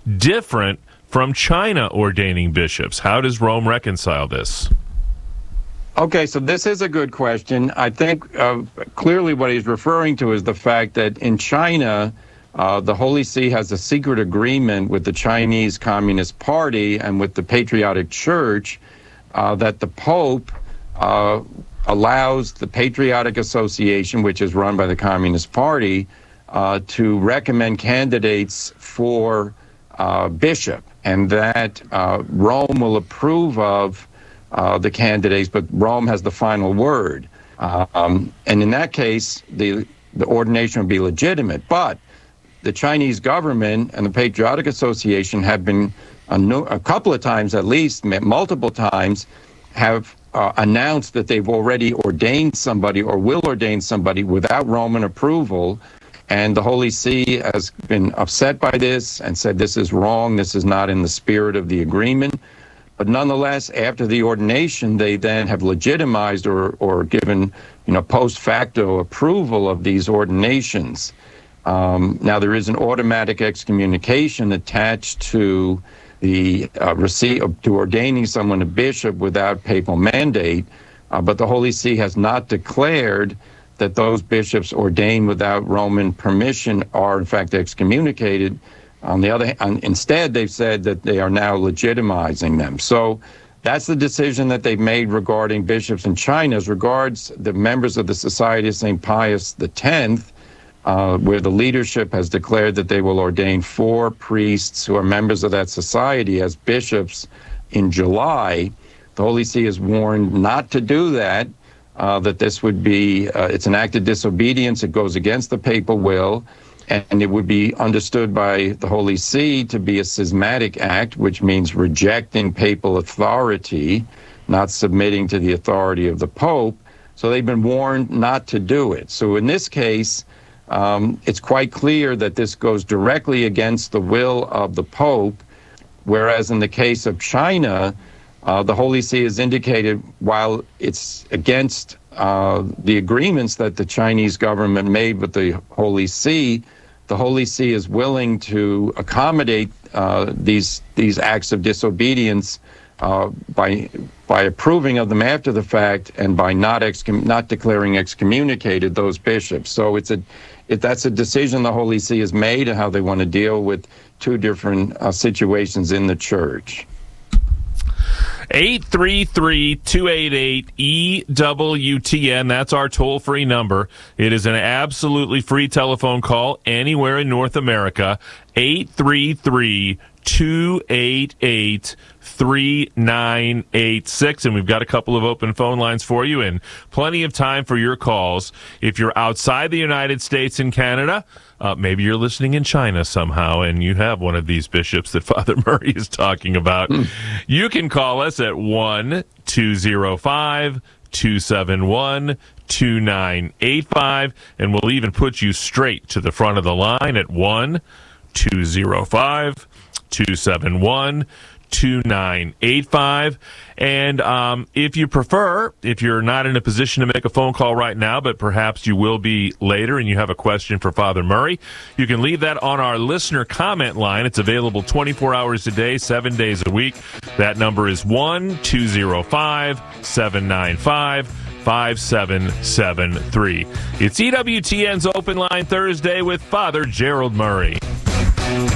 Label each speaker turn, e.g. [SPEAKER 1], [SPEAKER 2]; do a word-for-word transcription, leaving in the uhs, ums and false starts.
[SPEAKER 1] different from China ordaining bishops? How does Rome reconcile this?
[SPEAKER 2] Okay, so this is a good question. I think uh, clearly what he's referring to is the fact that in China, uh, the Holy See has a secret agreement with the Chinese Communist Party and with the Patriotic Church uh, that the Pope uh, allows the Patriotic Association, which is run by the Communist Party, uh, to recommend candidates for uh, bishop, and that uh, Rome will approve of Uh, the candidates, but Rome has the final word. Uh, um, and in that case, the the ordination would be legitimate. But the Chinese government and the Patriotic Association have been a, no, a couple of times, at least multiple times, have uh, announced that they've already ordained somebody or will ordain somebody without Roman approval. And the Holy See has been upset by this and said this is wrong, this is not in the spirit of the agreement. But nonetheless, after the ordination, they then have legitimized or, or given, you know, post facto approval of these ordinations. Um, now, there is an automatic excommunication attached to the uh, receipt of, to ordaining someone a bishop without papal mandate, uh, but the Holy See has not declared that those bishops ordained without Roman permission are in fact excommunicated. On the other hand, instead, they've said that they are now legitimizing them. So that's the decision that they've made regarding bishops in China. As regards the members of the Society of Saint Pius X, uh, where the leadership has declared that they will ordain four priests who are members of that society as bishops in July, the Holy See is warned not to do that, uh, that this would be, uh, it's an act of disobedience, it goes against the papal will, and it would be understood by the Holy See to be a schismatic act, which means rejecting papal authority, not submitting to the authority of the Pope. So they've been warned not to do it. So in this case, um, it's quite clear that this goes directly against the will of the Pope, whereas in the case of China, uh, the Holy See has indicated while it's against uh, the agreements that the Chinese government made with the Holy See, the Holy See is willing to accommodate uh, these these acts of disobedience uh, by by approving of them after the fact and by not excom- not declaring excommunicated those bishops. So it's a it, that's a decision the Holy See has made and how they want to deal with two different uh, situations in the church.
[SPEAKER 1] eight three three, two eight eight, E W T N. That's our toll-free number. It is an absolutely free telephone call anywhere in North America. eight three three, two eight eight, three nine eight six. And we've got a couple of open phone lines for you and plenty of time for your calls. If you're outside the United States and Canada, Uh, maybe you're listening in China somehow and you have one of these bishops that Father Murray is talking about. Mm. You can call us at one two zero five, two seven one, two nine eight five, and we'll even put you straight to the front of the line at one two zero five, two seven one, two nine eight five. And um, if you prefer, if you're not in a position to make a phone call right now, but perhaps you will be later and you have a question for Father Murray, you can leave that on our listener comment line. It's available twenty-four hours a day, seven days a week. That number is one two zero five, seven nine five, five seven seven three. It's E W T N's Open Line Thursday with Father Gerald Murray.